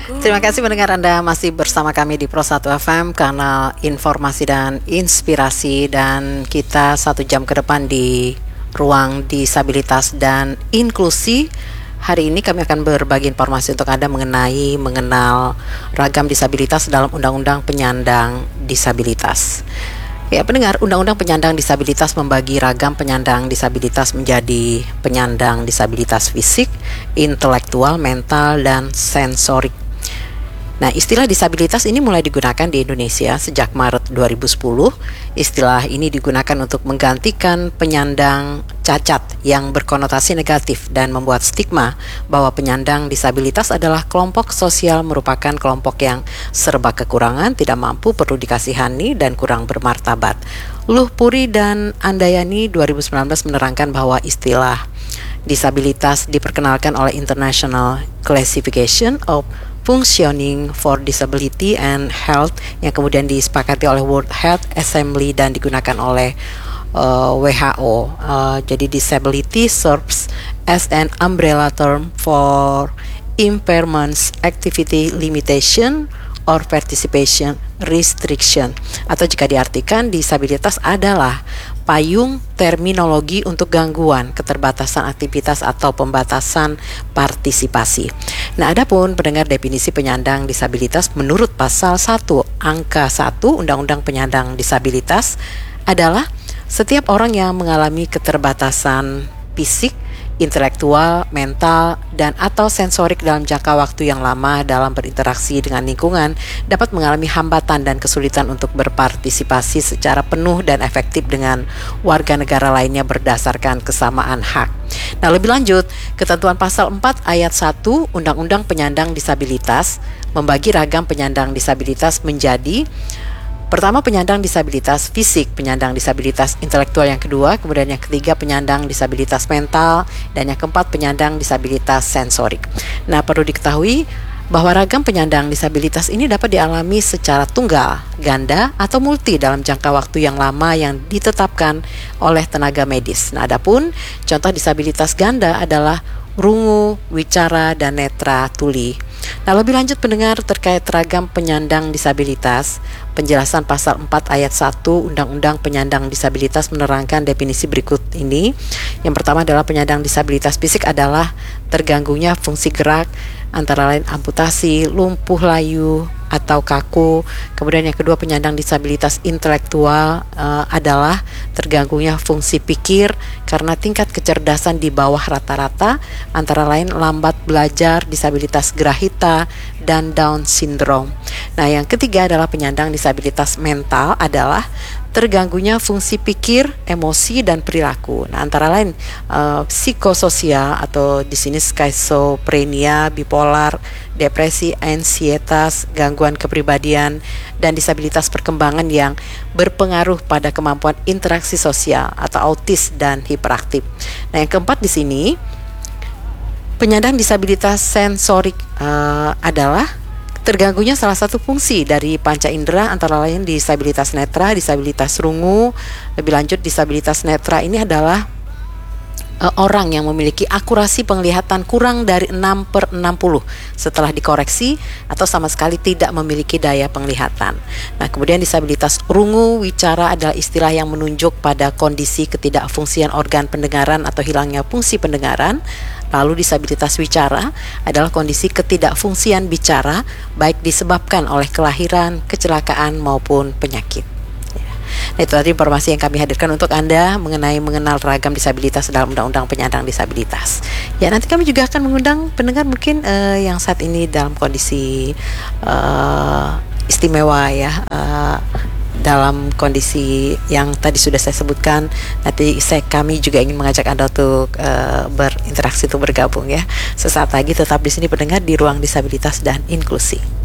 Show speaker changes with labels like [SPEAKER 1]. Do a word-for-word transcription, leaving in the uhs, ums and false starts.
[SPEAKER 1] Terima kasih mendengar Anda masih bersama kami di Pro satu F M, kanal informasi dan inspirasi, dan kita satu jam ke depan di ruang disabilitas dan inklusi. Hari ini kami akan berbagi informasi untuk Anda mengenai mengenal ragam disabilitas dalam Undang-Undang Penyandang Disabilitas. Ya, pendengar, Undang-Undang Penyandang Disabilitas membagi ragam penyandang disabilitas menjadi penyandang disabilitas fisik, intelektual, mental, dan sensorik. Nah, istilah disabilitas ini mulai digunakan di Indonesia sejak Maret dua ribu sepuluh. Istilah ini digunakan untuk menggantikan penyandang cacat yang berkonotasi negatif dan membuat stigma bahwa penyandang disabilitas adalah kelompok sosial, merupakan kelompok yang serba kekurangan, tidak mampu, perlu dikasihani, dan kurang bermartabat. Luh Puri dan Andayani dua ribu sembilan belas menerangkan bahwa istilah disabilitas diperkenalkan oleh International Classification of Functioning for Disability and Health yang kemudian disepakati oleh World Health Assembly dan digunakan oleh uh, W H O. Uh, jadi disability serves as an umbrella term for impairments, activity limitation, or participation restriction. Atau jika diartikan, disabilitas adalah payung terminologi untuk gangguan, keterbatasan aktivitas atau pembatasan partisipasi. Nah, adapun pendengar definisi penyandang disabilitas menurut pasal satu angka satu Undang-Undang Penyandang Disabilitas adalah setiap orang yang mengalami keterbatasan fisik, intelektual, mental, dan atau sensorik dalam jangka waktu yang lama dalam berinteraksi dengan lingkungan dapat mengalami hambatan dan kesulitan untuk berpartisipasi secara penuh dan efektif dengan warga negara lainnya berdasarkan kesamaan hak. Nah, lebih lanjut, ketentuan pasal empat ayat satu Undang-Undang Penyandang Disabilitas membagi ragam penyandang disabilitas menjadi: pertama, penyandang disabilitas fisik, penyandang disabilitas intelektual yang kedua, kemudian yang ketiga penyandang disabilitas mental, dan yang keempat penyandang disabilitas sensorik. Nah, perlu diketahui bahwa ragam penyandang disabilitas ini dapat dialami secara tunggal, ganda, atau multi dalam jangka waktu yang lama yang ditetapkan oleh tenaga medis. Nah, adapun contoh disabilitas ganda adalah rungu, wicara, dan netra tuli. Nah, lebih lanjut pendengar terkait ragam penyandang disabilitas, penjelasan pasal empat ayat satu Undang-Undang Penyandang Disabilitas menerangkan definisi berikut ini. Yang pertama adalah penyandang disabilitas fisik adalah terganggunya fungsi gerak, antara lain amputasi, lumpuh layu, atau kaku. Kemudian yang kedua, penyandang disabilitas intelektual uh, adalah terganggunya fungsi pikir karena tingkat kecerdasan di bawah rata-rata, antara lain lambat belajar, disabilitas gerahita, dan Down syndrome. Nah, yang ketiga adalah penyandang disabilitas mental adalah terganggunya fungsi pikir, emosi, dan perilaku. Nah, antara lain uh, psikososial atau di sini skizofrenia, bipolar, depresi, ansietas, gangguan kepribadian, dan disabilitas perkembangan yang berpengaruh pada kemampuan interaksi sosial atau autis dan hiperaktif. Nah, yang keempat di sini penyandang disabilitas sensorik uh, adalah terganggunya salah satu fungsi dari panca indera, antara lain disabilitas netra, disabilitas rungu. Lebih lanjut, disabilitas netra ini adalah uh, orang yang memiliki akurasi penglihatan kurang dari enam per enam puluh setelah dikoreksi atau sama sekali tidak memiliki daya penglihatan. Nah, kemudian disabilitas rungu wicara adalah istilah yang menunjuk pada kondisi ketidakfungsian organ pendengaran atau hilangnya fungsi pendengaran. Lalu disabilitas wicara adalah kondisi ketidakfungsian bicara baik disebabkan oleh kelahiran, kecelakaan maupun penyakit. Nah, itu tadi informasi yang kami hadirkan untuk Anda mengenai mengenal ragam disabilitas dalam Undang-Undang Penyandang Disabilitas. Ya, nanti kami juga akan mengundang pendengar mungkin uh, yang saat ini dalam kondisi uh, istimewa ya, uh, dalam kondisi yang tadi sudah saya sebutkan. Nanti saya kami juga ingin mengajak Anda untuk uh, berinteraksi, untuk bergabung ya. Sesaat lagi tetap di sini pendengar di Ruang Disabilitas dan Inklusi.